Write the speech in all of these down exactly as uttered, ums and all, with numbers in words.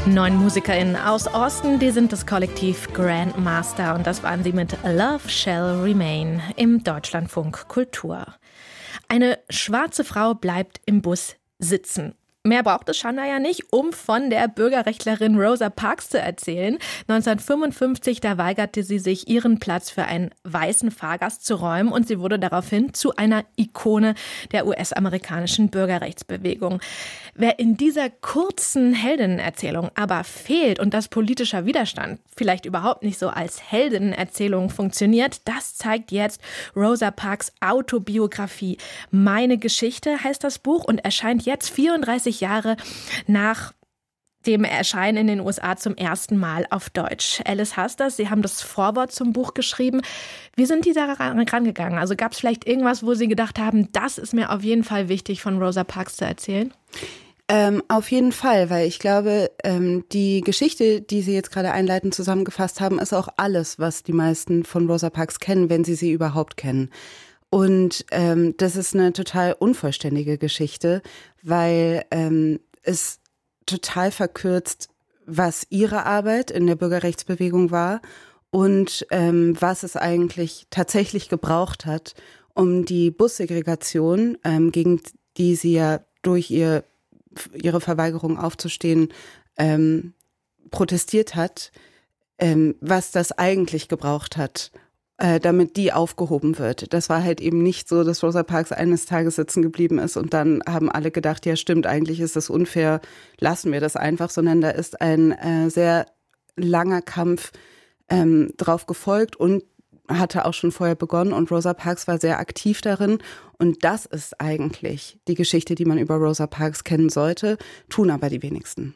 Neun MusikerInnen aus Austin, die sind das Kollektiv Grandmaster und das waren sie mit Love Shall Remain im Deutschlandfunk Kultur. Eine schwarze Frau bleibt im Bus sitzen. Mehr braucht es Shanda ja nicht, um von der Bürgerrechtlerin Rosa Parks zu erzählen. neunzehnhundertfünfundfünfzig, da weigerte sie sich, ihren Platz für einen weißen Fahrgast zu räumen und sie wurde daraufhin zu einer Ikone der U S-amerikanischen Bürgerrechtsbewegung. Wer in dieser kurzen Heldinnen-Erzählung aber fehlt und das politischer Widerstand vielleicht überhaupt nicht so als Heldinnen-Erzählung funktioniert, das zeigt jetzt Rosa Parks Autobiografie. Meine Geschichte heißt das Buch und erscheint jetzt vierunddreißig Jahre nach dem Erscheinen in den U S A zum ersten Mal auf Deutsch. Alice Hasters, Sie haben das Vorwort zum Buch geschrieben. Wie sind die da rangegangen? Also gab es vielleicht irgendwas, wo Sie gedacht haben, das ist mir auf jeden Fall wichtig, von Rosa Parks zu erzählen? Ähm, auf jeden Fall, weil ich glaube, ähm, die Geschichte, die Sie jetzt gerade einleitend zusammengefasst haben, ist auch alles, was die meisten von Rosa Parks kennen, wenn sie sie überhaupt kennen. Und ähm, das ist eine total unvollständige Geschichte, weil ähm, es total verkürzt, was ihre Arbeit in der Bürgerrechtsbewegung war und ähm, was es eigentlich tatsächlich gebraucht hat, um die Bussegregation, ähm, gegen die sie ja durch ihr, ihre Verweigerung aufzustehen ähm, protestiert hat, ähm, was das eigentlich gebraucht hat, Äh, damit die aufgehoben wird. Das war halt eben nicht so, dass Rosa Parks eines Tages sitzen geblieben ist und dann haben alle gedacht, ja stimmt, eigentlich ist das unfair, lassen wir das einfach, sondern da ist ein äh, sehr langer Kampf ähm, drauf gefolgt und hatte auch schon vorher begonnen und Rosa Parks war sehr aktiv darin und das ist eigentlich die Geschichte, die man über Rosa Parks kennen sollte, tun aber die wenigsten.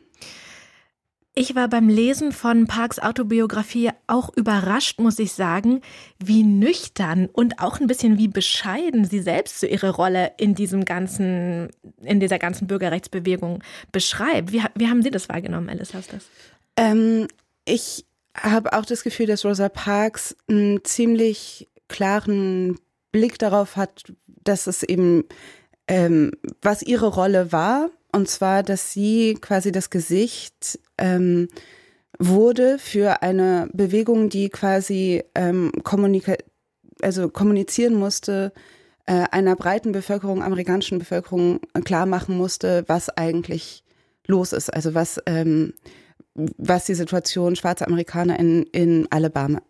Ich war beim Lesen von Parks Autobiografie auch überrascht, muss ich sagen, wie nüchtern und auch ein bisschen wie bescheiden sie selbst so ihre Rolle in diesem ganzen, in dieser ganzen Bürgerrechtsbewegung beschreibt. Wie, wie haben Sie das wahrgenommen, Alice Hasters? Ähm, ich habe auch das Gefühl, dass Rosa Parks einen ziemlich klaren Blick darauf hat, dass es eben, ähm, was ihre Rolle war. Und zwar, dass sie quasi das Gesicht ähm, wurde für eine Bewegung, die quasi ähm, kommunika- also kommunizieren musste, äh, einer breiten Bevölkerung, amerikanischen Bevölkerung klar machen musste, was eigentlich los ist. Also was, ähm, was die Situation schwarzer Amerikaner in, in Alabama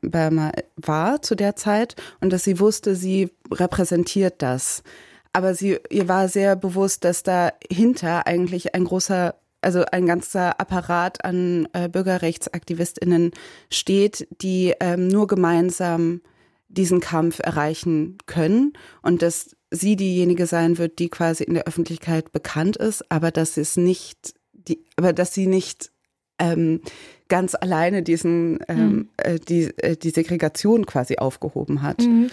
war zu der Zeit und dass sie wusste, sie repräsentiert das. Aber sie, ihr war sehr bewusst, dass dahinter eigentlich ein großer, also ein ganzer Apparat an äh, BürgerrechtsaktivistInnen steht, die ähm, nur gemeinsam diesen Kampf erreichen können und dass sie diejenige sein wird, die quasi in der Öffentlichkeit bekannt ist, aber dass es nicht, die, aber dass sie nicht ähm, ganz alleine diesen, ähm, mhm. äh, die, äh, die Segregation quasi aufgehoben hat. Mhm.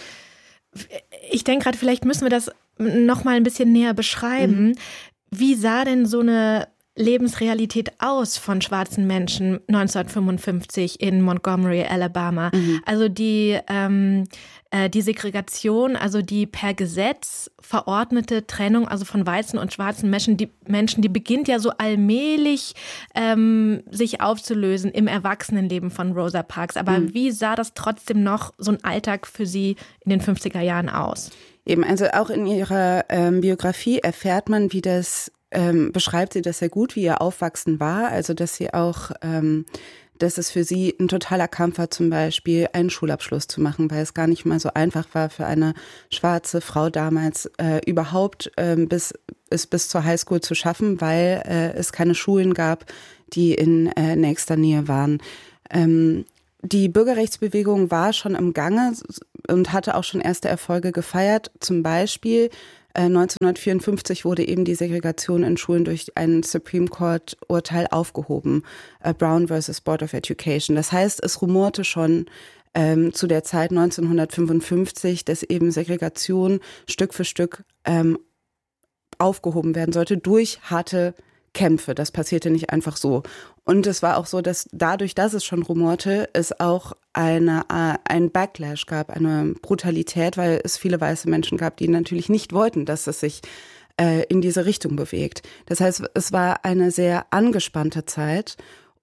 Ich denke gerade, vielleicht müssen wir das noch mal ein bisschen näher beschreiben. Mhm. Wie sah denn so eine Lebensrealität aus von schwarzen Menschen neunzehnhundertfünfundfünfzig in Montgomery, Alabama? Mhm. Also die, ähm, äh, die Segregation, also die per Gesetz verordnete Trennung, also von weißen und schwarzen Menschen, die Menschen, die beginnt ja so allmählich ähm, sich aufzulösen im Erwachsenenleben von Rosa Parks. Aber mhm. wie sah das trotzdem noch so ein Alltag für sie in den fünfziger Jahren aus? Eben, also auch in ihrer ähm, Biografie erfährt man, wie das, ähm, beschreibt sie das sehr gut, wie ihr Aufwachsen war. Also, dass sie auch, ähm, dass es für sie ein totaler Kampf war, zum Beispiel einen Schulabschluss zu machen, weil es gar nicht mal so einfach war für eine schwarze Frau damals äh, überhaupt ähm, bis, es bis zur Highschool zu schaffen, weil äh, es keine Schulen gab, die in äh, nächster Nähe waren. Ähm, Die Bürgerrechtsbewegung war schon im Gange und hatte auch schon erste Erfolge gefeiert. Zum Beispiel äh, neunzehnhundertvierundfünfzig wurde eben die Segregation in Schulen durch ein Supreme Court Urteil aufgehoben, äh, Brown versus Board of Education. Das heißt, es rumorte schon ähm, zu der Zeit neunzehnhundertfünfundfünfzig, dass eben Segregation Stück für Stück ähm, aufgehoben werden sollte durch harte Kämpfe. Das passierte nicht einfach so. Und es war auch so, dass dadurch, dass es schon rumorte, es auch eine, ein Backlash gab, eine Brutalität, weil es viele weiße Menschen gab, die natürlich nicht wollten, dass es sich äh, in diese Richtung bewegt. Das heißt, es war eine sehr angespannte Zeit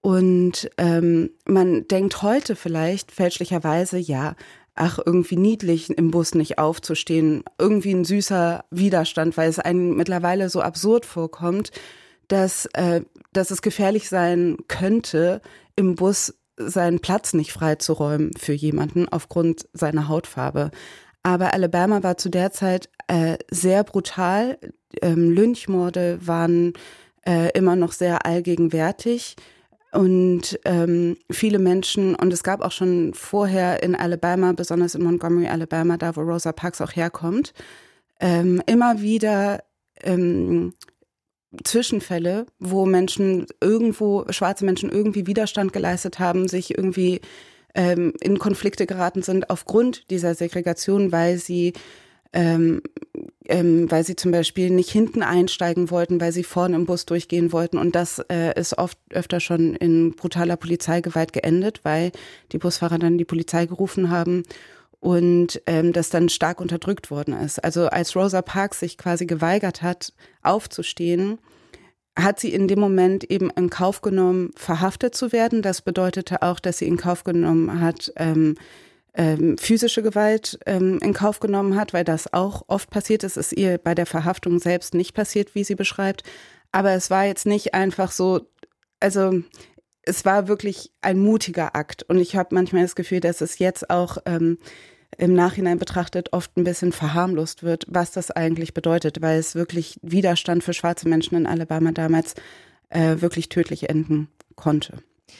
Und ähm, man denkt heute vielleicht fälschlicherweise, ja, ach, irgendwie niedlich im Bus nicht aufzustehen, irgendwie ein süßer Widerstand, weil es einem mittlerweile so absurd vorkommt, dass, äh, dass es gefährlich sein könnte, im Bus seinen Platz nicht freizuräumen für jemanden aufgrund seiner Hautfarbe. Aber Alabama war zu der Zeit äh, sehr brutal. Ähm, Lynchmorde waren äh, immer noch sehr allgegenwärtig. Und ähm, viele Menschen, und es gab auch schon vorher in Alabama, besonders in Montgomery, Alabama, da wo Rosa Parks auch herkommt, ähm, immer wieder ähm, Zwischenfälle, wo Menschen irgendwo, schwarze Menschen irgendwie Widerstand geleistet haben, sich irgendwie ähm, in Konflikte geraten sind aufgrund dieser Segregation, weil sie Ähm, ähm, weil sie zum Beispiel nicht hinten einsteigen wollten, weil sie vorne im Bus durchgehen wollten. Und das äh, ist oft öfter schon in brutaler Polizeigewalt geendet, weil die Busfahrer dann die Polizei gerufen haben und ähm, das dann stark unterdrückt worden ist. Also als Rosa Parks sich quasi geweigert hat, aufzustehen, hat sie in dem Moment eben in Kauf genommen, verhaftet zu werden. Das bedeutete auch, dass sie in Kauf genommen hat, ähm, Ähm, physische Gewalt ähm, in Kauf genommen hat, weil das auch oft passiert ist. Es ist ihr bei der Verhaftung selbst nicht passiert, wie sie beschreibt. Aber es war jetzt nicht einfach so, also es war wirklich ein mutiger Akt. Und ich habe manchmal das Gefühl, dass es jetzt auch ähm, im Nachhinein betrachtet oft ein bisschen verharmlost wird, was das eigentlich bedeutet, weil es wirklich Widerstand für schwarze Menschen in Alabama damals äh, wirklich tödlich enden konnte.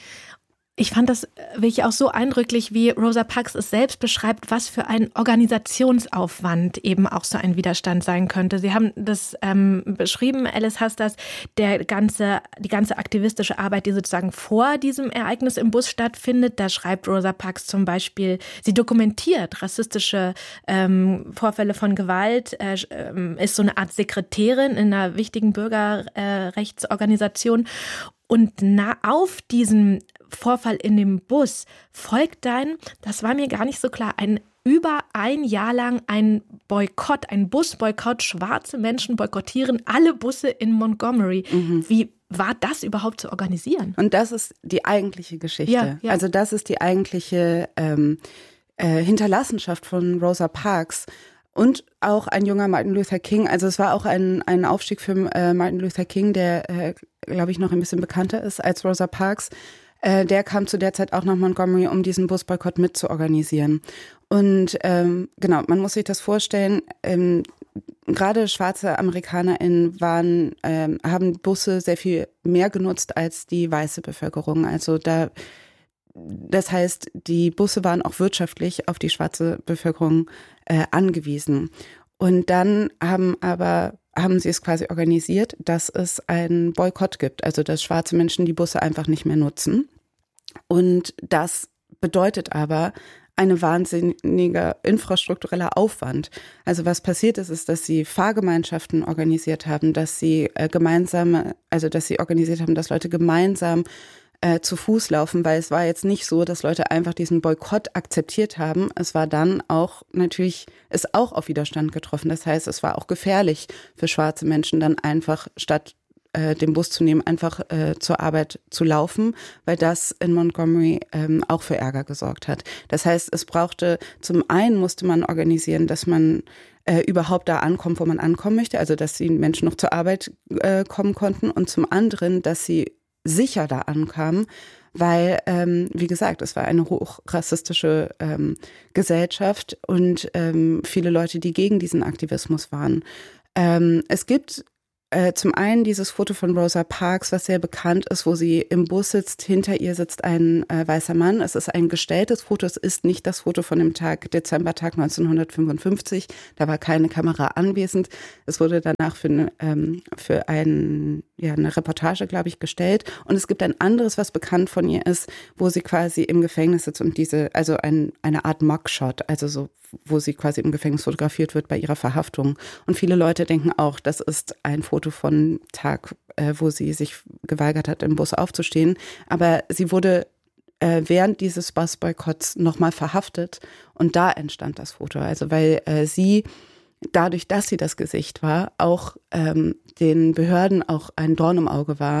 Ich fand das wirklich auch so eindrücklich, wie Rosa Parks es selbst beschreibt, was für ein Organisationsaufwand eben auch so ein Widerstand sein könnte. Sie haben das ähm, beschrieben, Alice Hasters, der ganze, die ganze aktivistische Arbeit, die sozusagen vor diesem Ereignis im Bus stattfindet. Da schreibt Rosa Parks zum Beispiel, sie dokumentiert rassistische ähm, Vorfälle von Gewalt, äh, ist so eine Art Sekretärin in einer wichtigen Bürgerrechtsorganisation. Und na, auf diesen Vorfall in dem Bus folgt dann, das war mir gar nicht so klar, ein über ein Jahr lang ein Boykott, ein Busboykott. Schwarze Menschen boykottieren alle Busse in Montgomery. Mhm. Wie war das überhaupt zu organisieren? Und das ist die eigentliche Geschichte. Ja, ja. Also das ist die eigentliche ähm, äh, Hinterlassenschaft von Rosa Parks. Und auch ein junger Martin Luther King. Also es war auch ein, ein Aufstieg für äh, Martin Luther King, der, äh, glaube ich, noch ein bisschen bekannter ist als Rosa Parks. Äh, der kam zu der Zeit auch nach Montgomery, um diesen Busboykott mitzuorganisieren. Und ähm, genau, man muss sich das vorstellen, ähm, gerade schwarze AmerikanerInnen waren, ähm, haben Busse sehr viel mehr genutzt als die weiße Bevölkerung. Also da Das heißt, die Busse waren auch wirtschaftlich auf die schwarze Bevölkerung äh, angewiesen. Und dann haben aber haben sie es quasi organisiert, dass es einen Boykott gibt, also dass schwarze Menschen die Busse einfach nicht mehr nutzen. Und das bedeutet aber eine wahnsinniger infrastruktureller Aufwand. Also was passiert ist, ist, dass sie Fahrgemeinschaften organisiert haben, dass sie äh, gemeinsame, also dass sie organisiert haben, dass Leute gemeinsam Äh, zu Fuß laufen, weil es war jetzt nicht so, dass Leute einfach diesen Boykott akzeptiert haben. Es war dann auch natürlich, ist auch auf Widerstand getroffen. Das heißt, es war auch gefährlich für schwarze Menschen, dann einfach statt äh, den Bus zu nehmen, einfach äh, zur Arbeit zu laufen, weil das in Montgomery ähm, auch für Ärger gesorgt hat. Das heißt, es brauchte, zum einen musste man organisieren, dass man äh, überhaupt da ankommt, wo man ankommen möchte, also dass die Menschen noch zur Arbeit äh, kommen konnten, und zum anderen, dass sie sicher da ankamen, weil, ähm, wie gesagt, es war eine hochrassistische ähm, Gesellschaft und ähm, viele Leute, die gegen diesen Aktivismus waren. Ähm, es gibt äh, zum einen dieses Foto von Rosa Parks, was sehr bekannt ist, wo sie im Bus sitzt. Hinter ihr sitzt ein äh, weißer Mann. Es ist ein gestelltes Foto. Es ist nicht das Foto von dem Tag, Dezembertag neunzehnhundertfünfundfünfzig. Da war keine Kamera anwesend. Es wurde danach für, ähm, für ein, ja, eine Reportage, glaube ich, gestellt. Und es gibt ein anderes, was bekannt von ihr ist, wo sie quasi im Gefängnis sitzt und diese, also ein, eine Art Mugshot, also so, wo sie quasi im Gefängnis fotografiert wird bei ihrer Verhaftung. Und viele Leute denken auch, das ist ein Foto von Tag, äh, wo sie sich geweigert hat, im Bus aufzustehen. Aber sie wurde äh, während dieses Busboykotts nochmal verhaftet und da entstand das Foto. Also weil äh, sie, dadurch, dass sie das Gesicht war, auch ähm, den Behörden auch ein Dorn im Auge war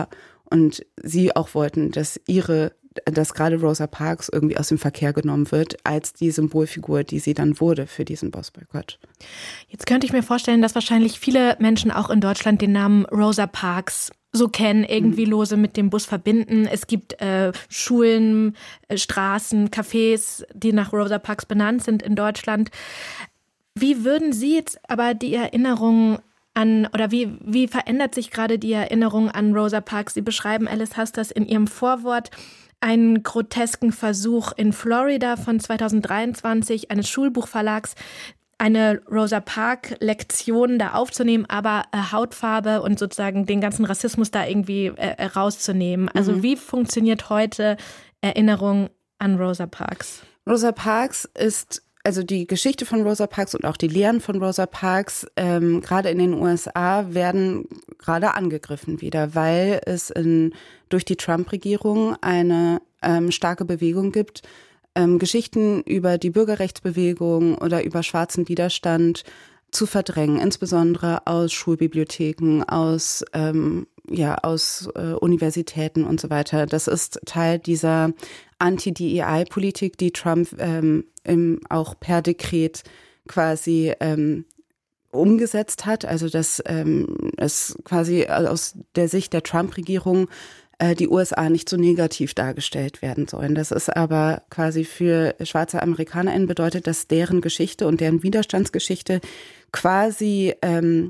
Und sie auch wollten, dass ihre, dass gerade Rosa Parks irgendwie aus dem Verkehr genommen wird, als die Symbolfigur, die sie dann wurde für diesen Busboykott. Jetzt könnte ich mir vorstellen, dass wahrscheinlich viele Menschen auch in Deutschland den Namen Rosa Parks so kennen, irgendwie lose mit dem Bus verbinden. Es gibt äh, Schulen, äh, Straßen, Cafés, die nach Rosa Parks benannt sind in Deutschland. Wie würden Sie jetzt aber die Erinnerung an, oder wie, wie verändert sich gerade die Erinnerung an Rosa Parks? Sie beschreiben, Alice Hasters, in ihrem Vorwort einen grotesken Versuch in Florida von zweitausenddreiundzwanzig eines Schulbuchverlags, eine Rosa Parks-Lektion da aufzunehmen, aber äh, Hautfarbe und sozusagen den ganzen Rassismus da irgendwie äh, rauszunehmen. Also mhm. wie funktioniert heute Erinnerung an Rosa Parks? Rosa Parks ist, also die Geschichte von Rosa Parks und auch die Lehren von Rosa Parks, ähm, gerade in den U S A, werden gerade angegriffen wieder, weil es in, durch die Trump-Regierung eine ähm, starke Bewegung gibt, Ähm, Geschichten über die Bürgerrechtsbewegung oder über schwarzen Widerstand zu verdrängen, insbesondere aus Schulbibliotheken, aus, ähm, ja, aus äh, Universitäten und so weiter. Das ist Teil dieser Anti-D E I-Politik, die Trump ähm, im, auch per Dekret quasi ähm, umgesetzt hat. Also dass ähm, es quasi aus der Sicht der Trump-Regierung die U S A nicht so negativ dargestellt werden sollen. Das ist aber quasi für schwarze AmerikanerInnen bedeutet, dass deren Geschichte und deren Widerstandsgeschichte quasi ähm,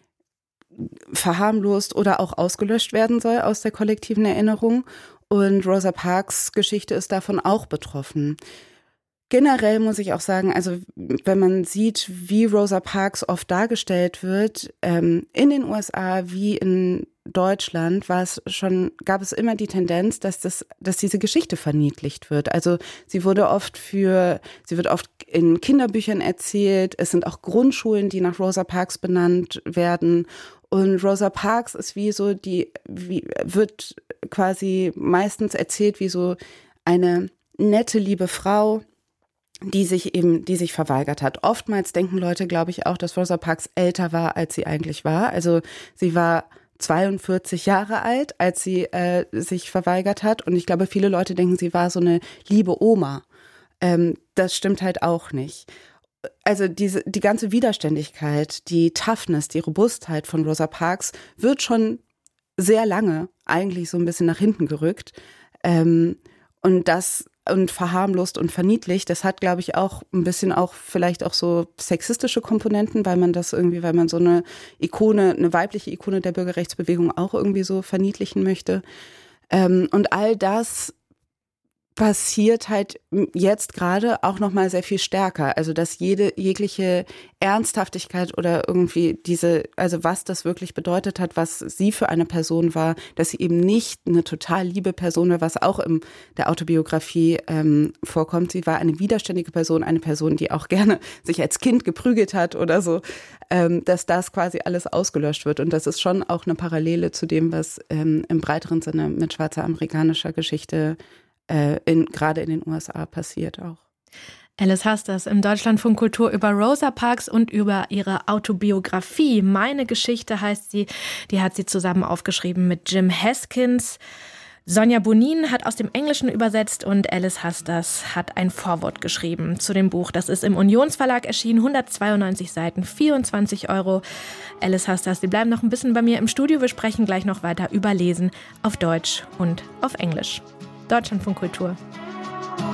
verharmlost oder auch ausgelöscht werden soll aus der kollektiven Erinnerung. Und Rosa Parks Geschichte ist davon auch betroffen. Generell muss ich auch sagen, also wenn man sieht, wie Rosa Parks oft dargestellt wird, ähm, in den U S A wie in Deutschland war es schon, gab es immer die Tendenz, dass das, dass diese Geschichte verniedlicht wird. Also sie wurde oft für, sie wird oft in Kinderbüchern erzählt. Es sind auch Grundschulen, die nach Rosa Parks benannt werden. Und Rosa Parks ist wie so die, wie, wird quasi meistens erzählt wie so eine nette, liebe Frau, die sich eben, die sich verweigert hat. Oftmals denken Leute, glaube ich, auch, dass Rosa Parks älter war, als sie eigentlich war. Also sie war zweiundvierzig Jahre alt, als sie äh, sich verweigert hat. Und ich glaube, viele Leute denken, sie war so eine liebe Oma. Ähm, das stimmt halt auch nicht. Also diese, die ganze Widerständigkeit, die Toughness, die Robustheit von Rosa Parks wird schon sehr lange eigentlich so ein bisschen nach hinten gerückt. Ähm, und das und verharmlost und verniedlicht. Das hat, glaube ich, auch ein bisschen auch vielleicht auch so sexistische Komponenten, weil man das irgendwie, weil man so eine Ikone, eine weibliche Ikone der Bürgerrechtsbewegung auch irgendwie so verniedlichen möchte. Ähm, und all das passiert halt jetzt gerade auch noch mal sehr viel stärker. Also dass jede jegliche Ernsthaftigkeit oder irgendwie diese, also was das wirklich bedeutet hat, was sie für eine Person war, dass sie eben nicht eine total liebe Person war, was auch in der Autobiografie ähm, vorkommt. Sie war eine widerständige Person, eine Person, die auch gerne sich als Kind geprügelt hat oder so, ähm, dass das quasi alles ausgelöscht wird. Und das ist schon auch eine Parallele zu dem, was ähm, im breiteren Sinne mit schwarzer amerikanischer Geschichte In, gerade in den U S A passiert auch. Alice Hasters im Deutschlandfunk Kultur über Rosa Parks und über ihre Autobiografie. Meine Geschichte heißt sie, die hat sie zusammen aufgeschrieben mit Jim Haskins. Sonja Bonin hat aus dem Englischen übersetzt und Alice Hasters hat ein Vorwort geschrieben zu dem Buch. Das ist im Unionsverlag erschienen, hundertzweiundneunzig Seiten, vierundzwanzig Euro. Alice Hasters, Sie bleiben noch ein bisschen bei mir im Studio. Wir sprechen gleich noch weiter über Lesen auf Deutsch und auf Englisch. Deutschlandfunk Kultur.